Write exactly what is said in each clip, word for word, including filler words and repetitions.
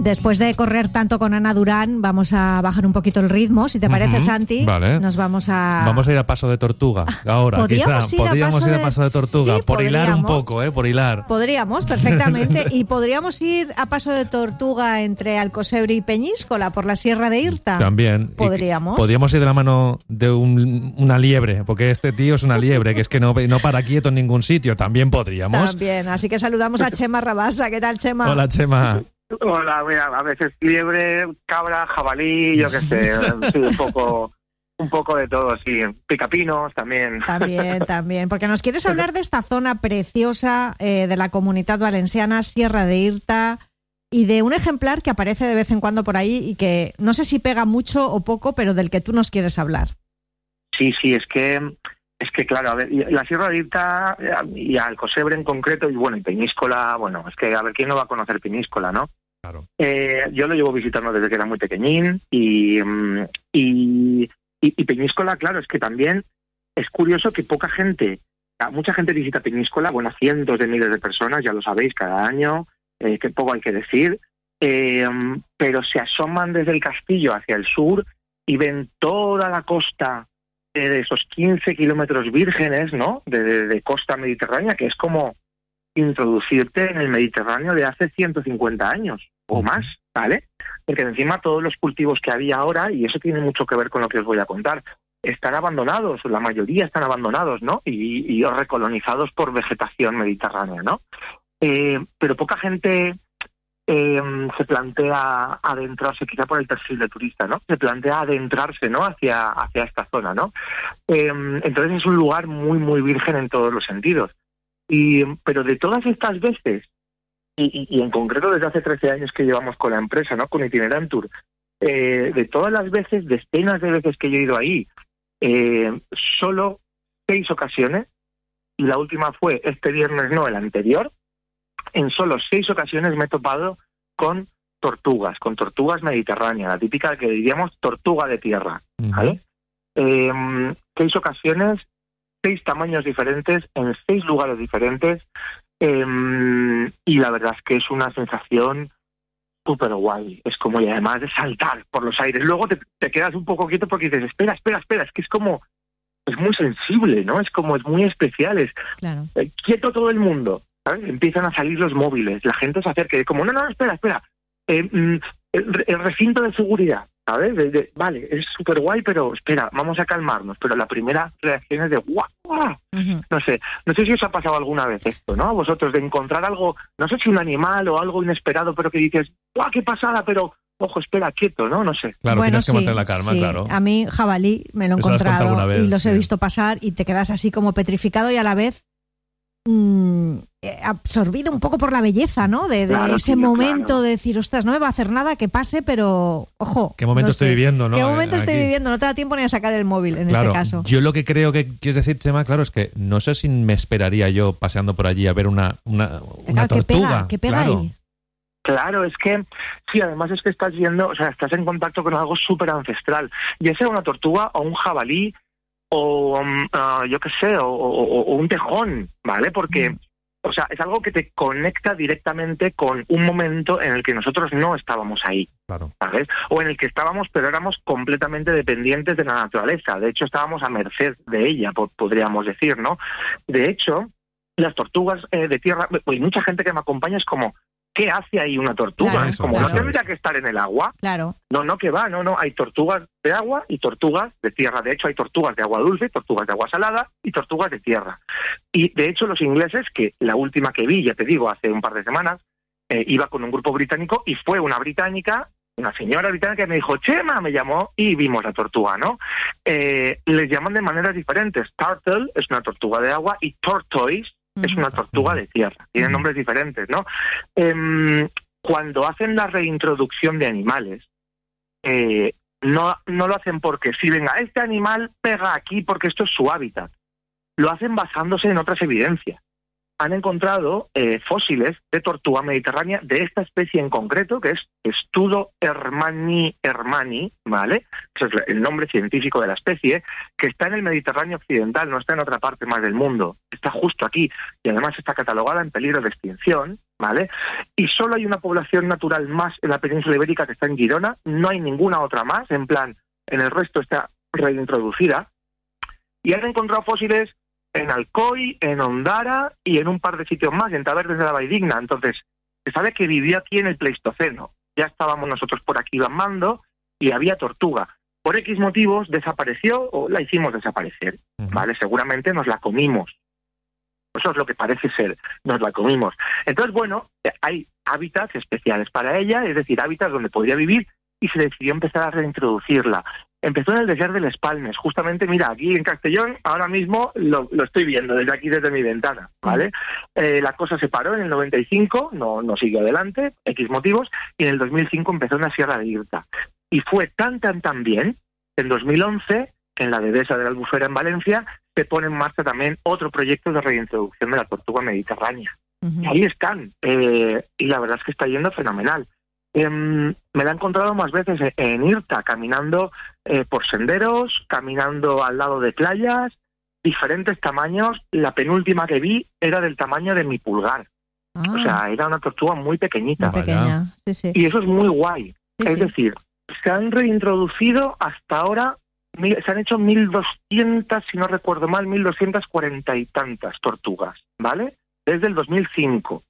Después de correr tanto con Ana Durán, vamos a bajar un poquito el ritmo. Si te parece, uh-huh. Santi, vale. nos vamos a... Vamos a ir a paso de tortuga ahora. ¿Podríamos quizá. ir a Podríamos paso ir a de... paso de tortuga, sí, por hilar un podríamos. poco, ¿eh? Por hilar. Podríamos, perfectamente. Y podríamos ir a paso de tortuga entre Alcocebre y Peñíscola, por la Sierra de Irta. También. Podríamos. Y podríamos ir de la mano de un, una liebre, porque este tío es una liebre, que es que no, no para quieto en ningún sitio. También podríamos. También. Así que saludamos a Chema Rabasa. ¿Qué tal, Chema? Hola, Chema. Hola, mira, a veces liebre, cabra, jabalí, yo qué sé, sí, un poco, un poco de todo, sí, picapinos también. También, también, porque nos quieres hablar de esta zona preciosa eh, de la Comunitat Valenciana, Sierra de Irta, y de un ejemplar que aparece de vez en cuando por ahí y que no sé si pega mucho o poco, pero del que tú nos quieres hablar. Sí, sí, es que... Es que, claro, a ver, la Sierra de Irta y Alcocebre en concreto, y bueno, y Peñíscola, bueno, es que a ver, ¿quién no va a conocer Peñíscola, no? Claro. Eh, yo lo llevo visitando desde que era muy pequeñín y, y, y, y Peñíscola, claro, es que también es curioso que poca gente, mucha gente visita Peñíscola, bueno, cientos de miles de personas, ya lo sabéis, cada año, eh, que poco hay que decir, eh, pero se asoman desde el castillo hacia el sur y ven toda la costa de esos quince kilómetros vírgenes, ¿no?, de, de, de costa mediterránea, que es como introducirte en el Mediterráneo de hace ciento cincuenta años o más, ¿vale? Porque encima todos los cultivos que había ahora, y eso tiene mucho que ver con lo que os voy a contar, están abandonados, la mayoría están abandonados, ¿no?, y, y recolonizados por vegetación mediterránea, ¿no? Eh, pero poca gente... Eh, se plantea adentrarse, quizá por el perfil de turista, ¿no? Se plantea adentrarse, ¿no?, hacia, hacia esta zona, ¿no? Eh, entonces es un lugar muy, muy virgen en todos los sentidos. Y, pero de todas estas veces, y, y, y en concreto desde hace trece años que llevamos con la empresa, ¿no?, con Itinerantur, eh, de todas las veces, decenas de veces que yo he ido ahí, eh, solo seis ocasiones, y la última fue este viernes, no, el anterior, en solo seis ocasiones me he topado con tortugas, con tortugas mediterráneas, la típica que diríamos tortuga de tierra, ¿vale? Uh-huh. Eh, seis ocasiones, seis tamaños diferentes, en seis lugares diferentes, eh, y la verdad es que es una sensación súper guay, es como, y además de saltar por los aires, luego te, te quedas un poco quieto porque dices, espera, espera, espera, es que es como, es muy sensible, ¿no? Es como, es muy especial, es claro. eh, quieto todo el mundo. ¿Sabes? Empiezan a salir los móviles, la gente se acerca y como, no, no, espera, espera, eh, mm, el, el recinto de seguridad, ¿sabes? De, de, vale, es súper guay, pero espera, vamos a calmarnos, pero la primera reacción es de guau, guau. Uh-huh. No sé, no sé si os ha pasado alguna vez esto, ¿no? A vosotros, de encontrar algo, no sé si un animal o algo inesperado, pero que dices, guau, qué pasada, pero... Ojo, espera, quieto, ¿no? No sé. Claro, bueno, tienes que sí, mantener la calma, sí. claro. A mí, jabalí, me lo he Eso encontrado vez, y los sí. he visto pasar y te quedas así como petrificado y a la vez mmm, absorbido un poco por la belleza, ¿no? De, de claro, ese tío, momento claro. de decir, ostras, no me va a hacer nada, que pase, pero, ojo. ¿Qué momento no estoy sé. viviendo, no? ¿Qué momento eh, estoy aquí. viviendo? No te da tiempo ni a sacar el móvil en claro, este caso. Yo lo que creo que quieres decir, Chema, claro, es que no sé si me esperaría yo paseando por allí a ver una, una, una claro, tortuga. ¿Qué pega? ¿Qué pega claro. ahí? Claro, es que, sí, además es que estás viendo, o sea, estás en contacto con algo súper ancestral, ya sea una tortuga o un jabalí o, um, uh, yo qué sé, o, o, o un tejón, ¿vale? Porque, mm. o sea, es algo que te conecta directamente con un momento en el que nosotros no estábamos ahí, claro. ¿sabes? O en el que estábamos, pero éramos completamente dependientes de la naturaleza, de hecho estábamos a merced de ella, podríamos decir, ¿no? De hecho, las tortugas eh, de tierra, hay mucha gente que me acompaña, es como... ¿Qué hace ahí una tortuga? Claro, es como, claro. ¿no tendría que estar en el agua? Claro. No, no, que va, no, no. Hay tortugas de agua y tortugas de tierra. De hecho, hay tortugas de agua dulce, tortugas de agua salada y tortugas de tierra. Y, de hecho, los ingleses, que la última que vi, ya te digo, hace un par de semanas, eh, iba con un grupo británico y fue una británica, una señora británica que me dijo, Chema, me llamó, y vimos la tortuga, ¿no? Eh, les llaman de maneras diferentes. Turtle es una tortuga de agua y tortoise es una tortuga de tierra. Tienen nombres diferentes, ¿no? Eh, cuando hacen la reintroducción de animales, eh, no, no lo hacen porque si venga, este animal pega aquí porque esto es su hábitat. Lo hacen basándose en otras evidencias. Han encontrado eh, fósiles de tortuga mediterránea de esta especie en concreto, que es Estudo hermani hermani, ¿vale? Ese es el nombre científico de la especie, que está en el Mediterráneo occidental, no está en otra parte más del mundo. Está justo aquí y además está catalogada en peligro de extinción, ¿vale? Y solo hay una población natural más en la península ibérica, que está en Girona, no hay ninguna otra más, en plan, en el resto está reintroducida, y han encontrado fósiles en Alcoy, en Ondara y en un par de sitios más, en Tabernes de la Valldigna. Entonces, se sabe que vivió aquí en el Pleistoceno. Ya estábamos nosotros por aquí bamando y había tortuga. Por X motivos desapareció o la hicimos desaparecer, uh-huh. ¿vale? Seguramente nos la comimos. Eso es lo que parece ser, nos la comimos. Entonces, bueno, hay hábitats especiales para ella, es decir, hábitats donde podría vivir, y se decidió empezar a reintroducirla. Empezó en el desert de Les Palmes, justamente, mira, aquí en Castellón, ahora mismo lo, lo estoy viendo desde aquí, desde mi ventana, ¿vale? Eh, la cosa se paró en el noventa y cinco, no, no siguió adelante, X motivos, y en el dos mil cinco empezó en la Sierra de Irta. Y fue tan, tan, tan bien, en dos mil once, en la Dehesa de la Albufera en Valencia, se pone en marcha también otro proyecto de reintroducción de la tortuga mediterránea. Uh-huh. Y ahí están, eh, y la verdad es que está yendo fenomenal. Eh, me la he encontrado más veces en Irta, caminando eh, por senderos, caminando al lado de playas, diferentes tamaños. La penúltima que vi era del tamaño de mi pulgar. Ah. O sea, era una tortuga muy pequeñita. Muy pequeña, sí, sí. Y eso es muy guay. Sí, es sí. decir, se han reintroducido hasta ahora, se han hecho mil doscientas, si no recuerdo mal, mil doscientas cuarenta y tantas tortugas, ¿vale? Desde el dos mil cinco.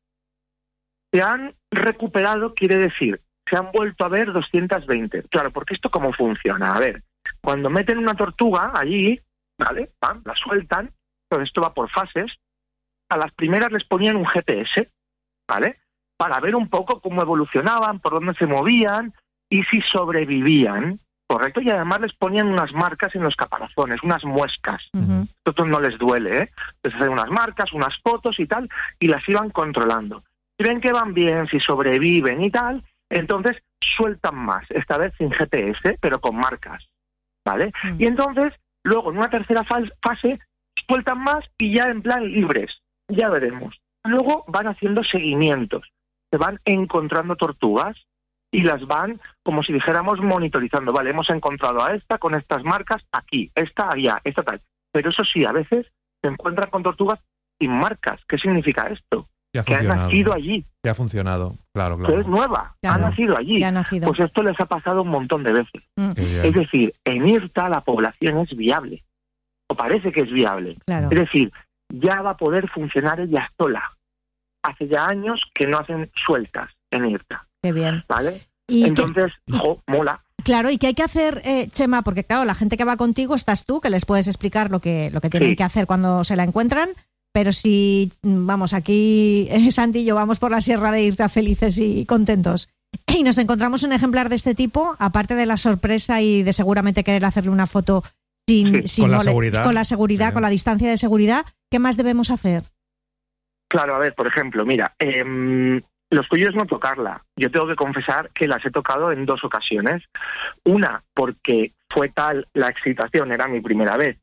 Se han recuperado, quiere decir, se han vuelto a ver doscientas veinte. Claro, porque esto cómo funciona. A ver, cuando meten una tortuga allí, ¿vale? Van, la sueltan, todo esto va por fases. A las primeras les ponían un G P S, ¿vale? Para ver un poco cómo evolucionaban, por dónde se movían y si sobrevivían, ¿correcto? Y además les ponían unas marcas en los caparazones, unas muescas. Uh-huh. Esto no les duele, ¿eh? Les hacen unas marcas, unas fotos y tal, y las iban controlando. Si ven que van bien, si sobreviven y tal, entonces sueltan más, esta vez sin G P S, pero con marcas, ¿vale? Mm. Y entonces, luego en una tercera fase, sueltan más y ya en plan libres, ya veremos. Luego van haciendo seguimientos, se van encontrando tortugas y las van, como si dijéramos, monitorizando. Vale, hemos encontrado a esta con estas marcas aquí, esta allá, esta tal. Pero eso sí, a veces se encuentran con tortugas sin marcas. ¿Qué significa esto? Que han nacido allí. Que ha funcionado, claro, claro. Que es nueva, claro. ha nacido allí. Ha nacido. Pues esto les ha pasado un montón de veces. Mm. Es decir, en Irta la población es viable, o parece que es viable. Claro. Es decir, ya va a poder funcionar ella sola. Hace ya años que no hacen sueltas en Irta. Qué bien. ¿Vale? ¿Y Entonces, qué, jo, mola. Claro, ¿y qué hay que hacer, eh, Chema? Porque claro, la gente que va contigo estás tú, que les puedes explicar lo que, lo que tienen sí. que hacer cuando se la encuentran. Pero si, vamos, aquí Santi y yo vamos por la Sierra de Irta felices y contentos y nos encontramos un ejemplar de este tipo, aparte de la sorpresa y de seguramente querer hacerle una foto sin, sí, sin con, la mole- seguridad. con la seguridad, sí. con la distancia de seguridad, ¿qué más debemos hacer? Claro, a ver, por ejemplo, mira, eh, los cuyos no tocarla. Yo tengo que confesar que las he tocado en dos ocasiones. Una, porque fue tal la excitación, era mi primera vez.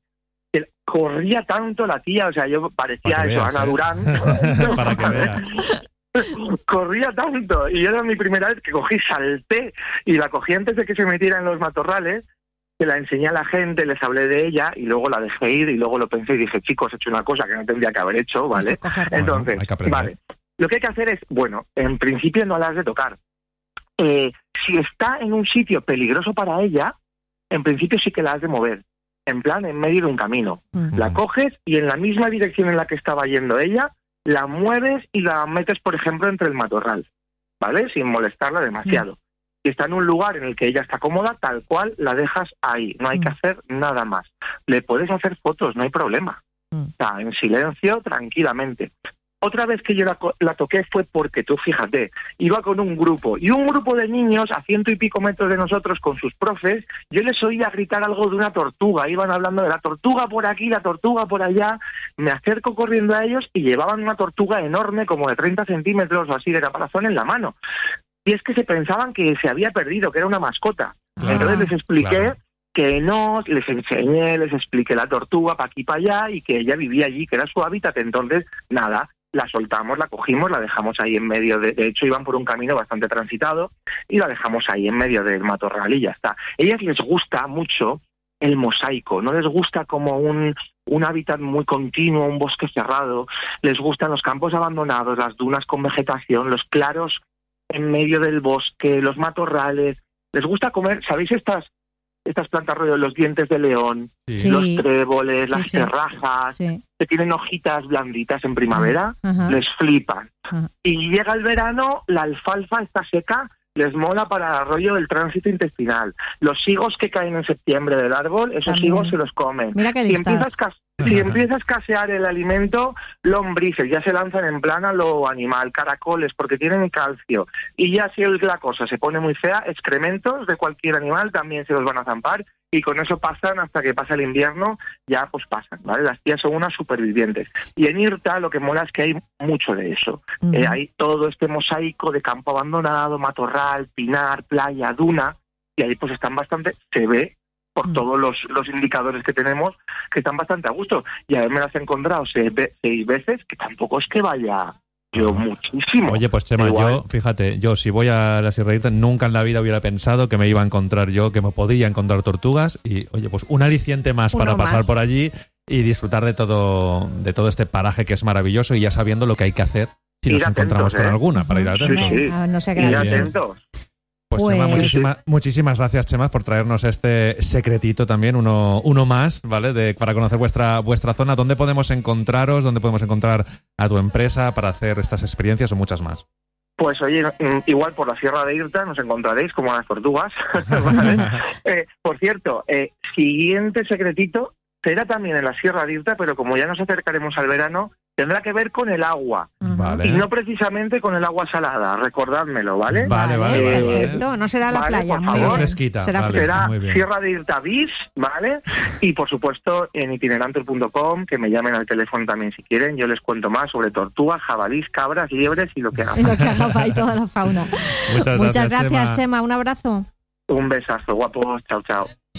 Corría tanto la tía, o sea, yo parecía eso, veas, Ana ¿eh? Durán. Para que veas. Corría tanto, y era mi primera vez que cogí, salté, y la cogí antes de que se metiera en los matorrales, se la enseñé a la gente, les hablé de ella, y luego la dejé ir, y luego lo pensé y dije, chicos, he hecho una cosa que no tendría que haber hecho, ¿vale? Entonces, bueno, vale, lo que hay que hacer es, bueno, en principio no la has de tocar. Eh, si está en un sitio peligroso para ella, en principio sí que la has de mover. En plan, en medio de un camino. Uh-huh. La coges y en la misma dirección en la que estaba yendo ella, la mueves y la metes, por ejemplo, entre el matorral, ¿vale? Sin molestarla demasiado. Uh-huh. Si está en un lugar en el que ella está cómoda, tal cual, la dejas ahí. No hay uh-huh. que hacer nada más. Le puedes hacer fotos, no hay problema. Uh-huh. O sea, en silencio, tranquilamente. Otra vez que yo la, la toqué fue porque, tú fíjate, iba con un grupo, y un grupo de niños a ciento y pico metros de nosotros con sus profes, yo les oía gritar algo de una tortuga, iban hablando de la tortuga por aquí, la tortuga por allá, me acerco corriendo a ellos y llevaban una tortuga enorme, como de treinta centímetros o así de caparazón en la mano. Y es que se pensaban que se había perdido, que era una mascota. Ah, entonces les expliqué claro. que no, les enseñé, les expliqué la tortuga para aquí para allá y que ella vivía allí, que era su hábitat, entonces nada. La soltamos, la cogimos, la dejamos ahí en medio, de, de hecho iban por un camino bastante transitado y la dejamos ahí en medio del matorral y ya está. A ellas les gusta mucho el mosaico, no les gusta como un, un hábitat muy continuo, un bosque cerrado, les gustan los campos abandonados, las dunas con vegetación, los claros en medio del bosque, los matorrales, les gusta comer, ¿sabéis estas estas plantas rollo, los dientes de león, Sí. los tréboles, Sí, las sí. terrajas, Sí. que tienen hojitas blanditas en primavera? Ajá. Les flipan. Ajá. Y llega el verano, la alfalfa está seca, les mola para el rollo del tránsito intestinal. Los higos que caen en septiembre del árbol, esos También. higos se los comen. Mira qué Si empieza, a listas. escas- si empieza a escasear el alimento, lombrices, ya se lanzan en plan a lo animal, caracoles, porque tienen calcio. Y ya si el- la cosa se pone muy fea, excrementos de cualquier animal también se los van a zampar, y con eso pasan hasta que pasa el invierno, ya pues pasan, ¿vale? Las tías son unas supervivientes. Y en Irta lo que mola es que hay mucho de eso. Ujú. Eh, hay todo este mosaico de campo abandonado, matorral, pinar, playa, duna, y ahí pues están bastante, se ve por Mm. todos los, los indicadores que tenemos, que están bastante a gusto. Y a ver, me las he encontrado seis, ve- seis veces, que tampoco es que vaya yo muchísimo. Oye, pues Chema, Igual. yo, fíjate, yo si voy a la Sierra de Irta, nunca en la vida hubiera pensado que me iba a encontrar yo, que me podía encontrar tortugas, y oye, pues un aliciente más Uno para pasar más. por allí y disfrutar de todo, de todo este paraje que es maravilloso, y ya sabiendo lo que hay que hacer si Ir nos encontramos atentos, con ¿eh? alguna, para ir Ujú. atentos. Sí, sí. Ah, no sé qué Y Muy era. bien. atentos. Pues, Chema, Pues- muchísima- muchísimas gracias, Chema, por traernos este secretito también, uno, uno más, ¿vale? De, para conocer vuestra, vuestra zona. ¿Dónde podemos encontraros? ¿Dónde podemos encontrar a tu empresa para hacer estas experiencias o muchas más? Pues oye, mm, igual por la Sierra de Irta nos encontraréis como las tortugas. ¿Vale? Eh, por cierto, eh, siguiente secretito será también en la Sierra de Irta, pero como ya nos acercaremos al verano, tendrá que ver con el agua. Ujú. Vale. Y no precisamente con el agua salada, recordádmelo, ¿vale? Vale, vale, vale, Perfecto, no será la vale, playa. por Muy favor. bien. Fresquita, Será vale. fresquita. Será muy bien. Sierra de Irta Bis, ¿vale? Y por supuesto en itineranter punto com, que me llamen al teléfono también si quieren, yo les cuento más sobre tortugas, jabalís, cabras, liebres y lo que haga. Y lo que haga para ahí toda la fauna. Muchas Muchas gracias, gracias, Chema. Chema. Un abrazo. Un besazo, guapos, chao, chao.